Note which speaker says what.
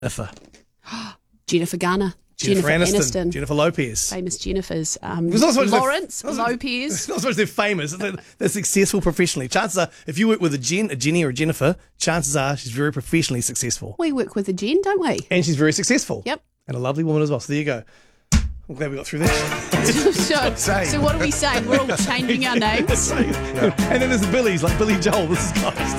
Speaker 1: Jennifer Garner.
Speaker 2: Jennifer Aniston. Jennifer Lopez.
Speaker 1: Famous Jennifers.
Speaker 2: Lawrence
Speaker 1: Lopez.
Speaker 2: It's not supposed they're famous. They're successful professionally. Chances are, if you work with a Jenny or a Jennifer, chances are she's very professionally successful.
Speaker 1: We work with a Jen, don't we?
Speaker 2: And she's very successful.
Speaker 1: Yep.
Speaker 2: And a lovely woman as well. So there you go. I'm glad we got through that.
Speaker 1: So what are we saying? We're all changing our names.
Speaker 2: And then there's the Billies, like Billy Joel. This is guys.